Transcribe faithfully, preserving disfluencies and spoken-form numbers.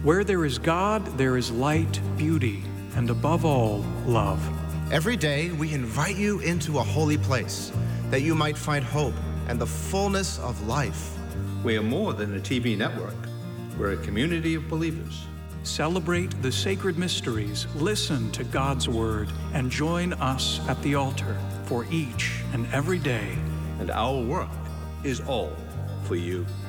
Where there is God, there is light, beauty, and above all, love. Every day, we invite you into a holy place, that you might find hope and the fullness of life. We are more than a T V network. We're a community of believers. Celebrate the sacred mysteries, listen to God's word, and join us at the altar for each and every day. And our work is all for you.